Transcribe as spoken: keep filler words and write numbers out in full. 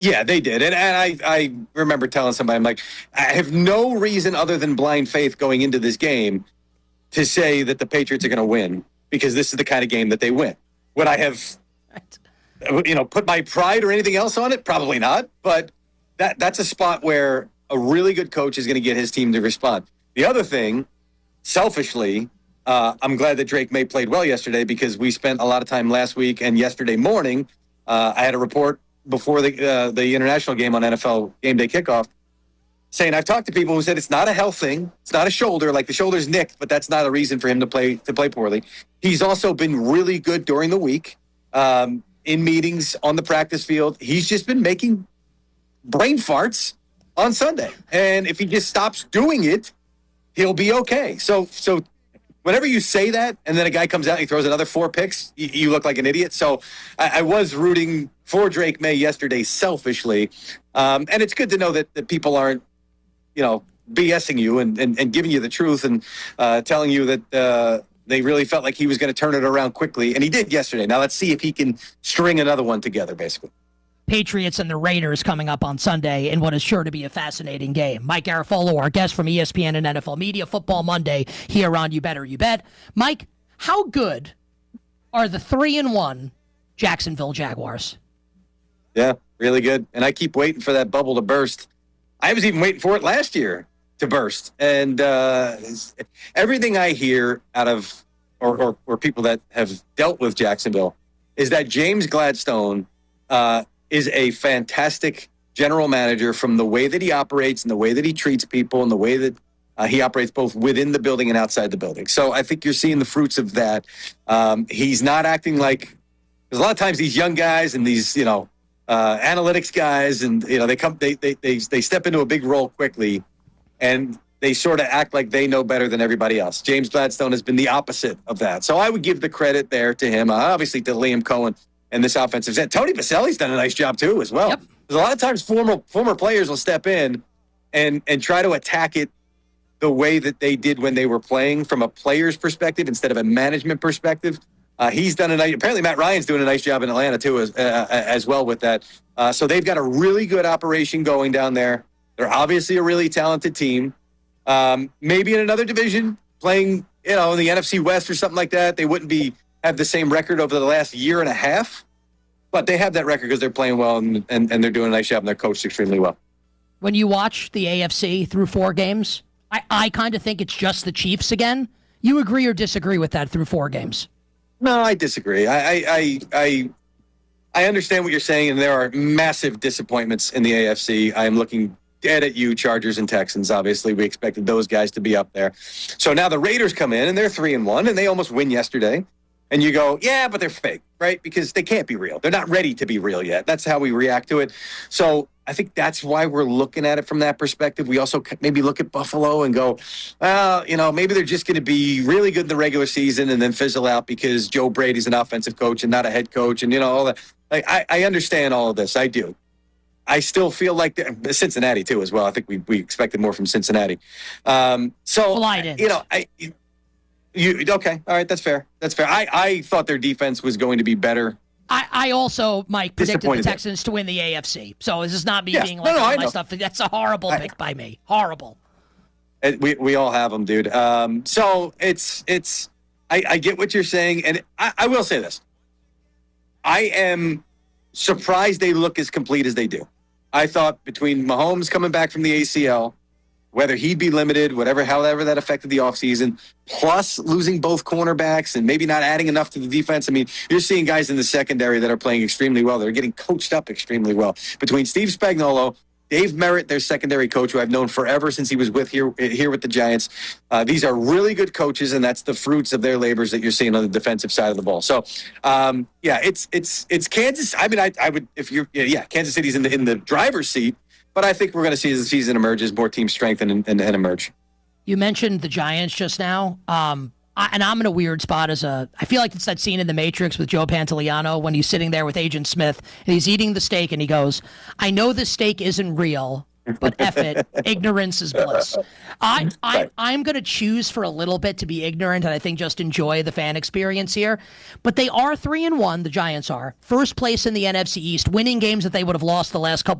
Yeah, they did. And, and I, I remember telling somebody, I'm like, I have no reason other than blind faith going into this game to say that the Patriots are going to win because this is the kind of game that they win. Would I have, you know, put my pride or anything else on it? Probably not. But that that's a spot where a really good coach is going to get his team to respond. The other thing, selfishly, uh, I'm glad that Drake May played well yesterday because we spent a lot of time last week and yesterday morning. Uh, I had a report before the uh, the international game on N F L Game Day Kickoff saying I've talked to people who said it's not a health thing. It's not a shoulder. Like the shoulder's nicked, but that's not a reason for him to play to play poorly. He's also been really good during the week um, in meetings on the practice field. He's just been making brain farts on Sunday. And if he just stops doing it, he'll be okay. So so whenever you say that and then a guy comes out and he throws another four picks, you, you look like an idiot. So I, I was rooting for Drake May yesterday selfishly. Um, and it's good to know that, that people aren't, you know, BSing you and, and, and giving you the truth and uh, telling you that uh, they really felt like he was going to turn it around quickly. And he did yesterday. Now let's see if he can string another one together, basically. Patriots and the Raiders coming up on Sunday in what is sure to be a fascinating game. Mike Garafolo, our guest from E S P N and N F L Media, Football Monday here on You Better You Bet. Mike, how good are the three and one Jacksonville Jaguars? Yeah, really good. And I keep waiting for that bubble to burst. I was even waiting for it last year to burst. And uh, everything I hear out of or, or, or people that have dealt with Jacksonville is that James Gladstone uh, is a fantastic general manager from the way that he operates and the way that he treats people and the way that uh, he operates both within the building and outside the building. So I think you're seeing the fruits of that. Um, he's not acting like – because a lot of times these young guys and these, you know, uh, analytics guys and, you know, they come they, they they they step into a big role quickly and they sort of act like they know better than everybody else. James Gladstone has been the opposite of that. So I would give the credit there to him, uh, obviously to Liam Cohen and this offensive end. Tony Baselli's done a nice job too as well. Yep. Because a lot of times former former players will step in and and try to attack it the way that they did when they were playing from a player's perspective instead of a management perspective. Uh, he's done a nice, apparently Matt Ryan's doing a nice job in Atlanta too as, uh, as well with that. Uh, so they've got a really good operation going down there. They're obviously a really talented team. Um, maybe in another division playing, you know, in the N F C West or something like that, they wouldn't be have the same record over the last year and a half, but they have that record because they're playing well and, and, and they're doing a nice job and they're coached extremely well. When you watch the A F C through four games, I, I kind of think it's just the Chiefs again. You agree or disagree with that through four games? No, I disagree. I, I, I, I, I understand what you're saying, and there are massive disappointments in the A F C. I am looking dead at you, Chargers and Texans. Obviously, we expected those guys to be up there. So now the Raiders come in, and they're three and one, and they almost win yesterday. And you go, yeah, but they're fake, right? Because they can't be real. They're not ready to be real yet. That's how we react to it. So I think that's why we're looking at it from that perspective. We also maybe look at Buffalo and go, well, you know, maybe they're just going to be really good in the regular season and then fizzle out because Joe Brady's an offensive coach and not a head coach. And, you know, all that. Like, I, I understand all of this. I do. I still feel like the, Cincinnati, too, as well. I think we, we expected more from Cincinnati. Um, so, well, I didn't. you know, I – You okay? All right, that's fair. That's fair. I, I thought their defense was going to be better. I, I also, Mike, predicted the Texans there. to win the A F C. So this is not me yes. being like no, no, all I my know. stuff. That's a horrible I, pick by me. Horrible. It, we we all have them, dude. Um, so it's it's. I, I get what you're saying, and I, I will say this. I am surprised they look as complete as they do. I thought between Mahomes coming back from the A C L, whether he'd be limited, whatever, however that affected the offseason, plus losing both cornerbacks and maybe not adding enough to the defense. I mean, you're seeing guys in the secondary that are playing extremely well. They're getting coached up extremely well. Between Steve Spagnuolo, Dave Merritt, their secondary coach, who I've known forever since he was with here here with the Giants. Uh, these are really good coaches, and that's the fruits of their labors that you're seeing on the defensive side of the ball. So, um, yeah, it's it's it's Kansas. I mean, I, I would if you're yeah, Kansas City's in the in the driver's seat. But I think we're going to see as the season emerges, more teams strengthen and, and, and emerge. You mentioned the Giants just now, um, I, and I'm in a weird spot as a. I feel like it's that scene in The Matrix with Joe Pantoliano when he's sitting there with Agent Smith and he's eating the steak and he goes, "I know the steak isn't real, but F it, ignorance is bliss. I, I, Right. I'm going to choose for a little bit to be ignorant and I think just enjoy the fan experience here. But they are three and one, the Giants are. First place in the N F C East, winning games that they would have lost the last couple